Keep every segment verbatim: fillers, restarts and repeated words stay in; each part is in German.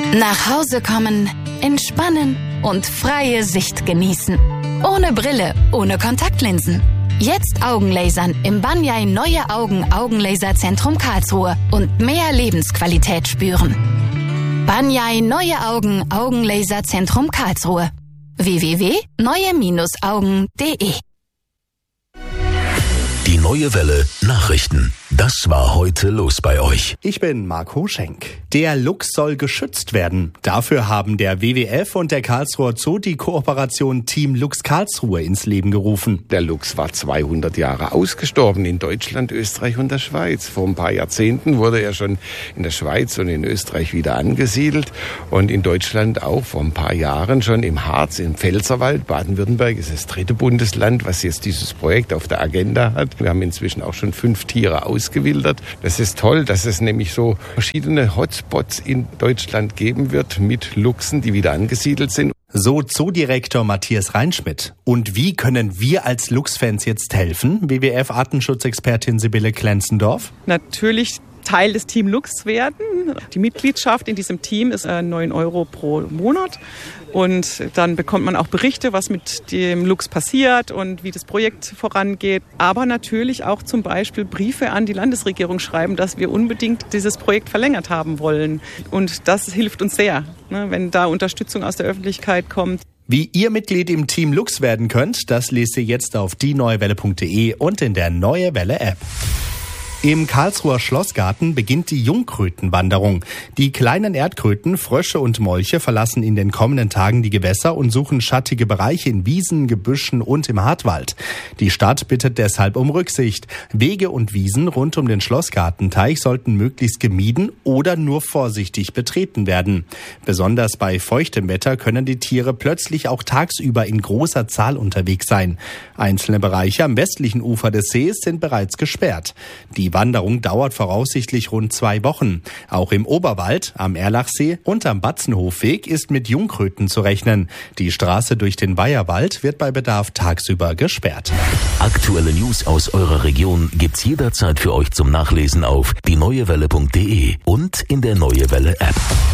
Nach Hause kommen, entspannen und freie Sicht genießen. Ohne Brille, ohne Kontaktlinsen. Jetzt Augenlasern im Banyai Neue Augen Augenlaserzentrum Karlsruhe und mehr Lebensqualität spüren. Banyai Neue Augen Augenlaserzentrum Karlsruhe. w w w punkt neue augen punkt de Die Neue Welle Nachrichten. Das war heute los bei euch. Ich bin Marco Schenk. Der Luchs soll geschützt werden. Dafür haben der W W F und der Karlsruher Zoo die Kooperation Team Luchs Karlsruhe ins Leben gerufen. Der Luchs war zweihundert Jahre ausgestorben in Deutschland, Österreich und der Schweiz. Vor ein paar Jahrzehnten wurde er schon in der Schweiz und in Österreich wieder angesiedelt. Und in Deutschland auch vor ein paar Jahren schon im Harz, im Pfälzerwald. Baden-Württemberg ist das dritte Bundesland, was jetzt dieses Projekt auf der Agenda hat. Wir haben inzwischen auch schon fünf Tiere ausgewildert. Das ist toll, dass es nämlich so verschiedene Hotspots in Deutschland geben wird mit Luchsen, die wieder angesiedelt sind. So Zoodirektor Matthias Reinschmidt. Und wie können wir als Luchsfans jetzt helfen? W W F-Artenschutzexpertin Sibylle Klenzendorf. Natürlich Teil des Team Luchs werden. Die Mitgliedschaft in diesem Team ist neun Euro pro Monat. Und dann bekommt man auch Berichte, was mit dem Luchs passiert und wie das Projekt vorangeht. Aber natürlich auch zum Beispiel Briefe an die Landesregierung schreiben, dass wir unbedingt dieses Projekt verlängert haben wollen. Und das hilft uns sehr, wenn da Unterstützung aus der Öffentlichkeit kommt. Wie ihr Mitglied im Team Luchs werden könnt, das lest ihr jetzt auf die neue welle punkt de und in der Neue Welle App. Im Karlsruher Schlossgarten beginnt die Jungkrötenwanderung. Die kleinen Erdkröten, Frösche und Molche verlassen in den kommenden Tagen die Gewässer und suchen schattige Bereiche in Wiesen, Gebüschen und im Hartwald. Die Stadt bittet deshalb um Rücksicht. Wege und Wiesen rund um den Schlossgartenteich sollten möglichst gemieden oder nur vorsichtig betreten werden. Besonders bei feuchtem Wetter können die Tiere plötzlich auch tagsüber in großer Zahl unterwegs sein. Einzelne Bereiche am westlichen Ufer des Sees sind bereits gesperrt. Die Die Wanderung dauert voraussichtlich rund zwei Wochen. Auch im Oberwald, am Erlachsee und am Batzenhofweg ist mit Jungkröten zu rechnen. Die Straße durch den Weiherwald wird bei Bedarf tagsüber gesperrt. Aktuelle News aus eurer Region gibt's jederzeit für euch zum Nachlesen auf die neue welle punkt de und in der Neue Welle App.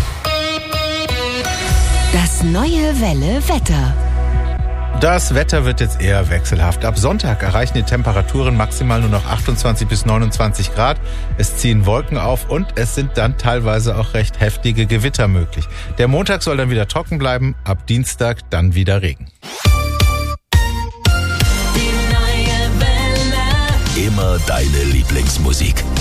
Das Neue Welle Wetter. Das Wetter wird jetzt eher wechselhaft. Ab Sonntag erreichen die Temperaturen maximal nur noch achtundzwanzig bis neunundzwanzig Grad. Es ziehen Wolken auf und es sind dann teilweise auch recht heftige Gewitter möglich. Der Montag soll dann wieder trocken bleiben, ab Dienstag dann wieder Regen. Immer deine Lieblingsmusik.